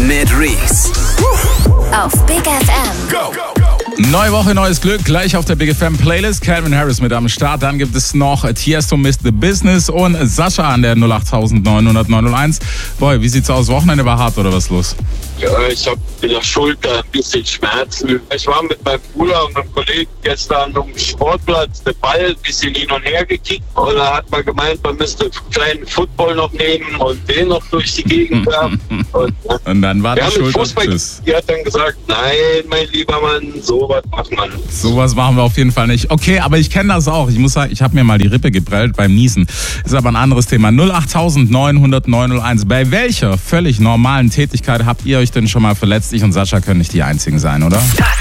mit Reese. Auf Big FM. Go! Neue Woche, neues Glück, gleich auf der Big FM Playlist. Calvin Harris mit am Start. Dann gibt es noch Tiesto, Mr. The Business und Sascha an der 08900 Boy, wie sieht's aus? Wochenende war hart oder was los? Ja, ich habe in der Schulter ein bisschen Schmerzen. Ich war mit meinem Bruder und meinem Kollegen gestern auf dem Sportplatz, der Ball ein bisschen hin und her gekickt. Und da hat man gemeint, man müsste einen kleinen Football noch nehmen und den noch durch die Gegend werfen. Und dann war der Schulter. Die hat dann gesagt, nein, mein lieber Mann, sowas macht man. Sowas machen wir auf jeden Fall nicht. Okay, aber ich kenne das auch. Ich muss sagen, ich habe mir mal die Rippe geprellt beim Niesen. Ist aber ein anderes Thema. 08900 Bei welcher völlig normalen Tätigkeit habt ihr euch denn schon mal verletzt? Ich und Sascha können nicht die Einzigen sein, oder?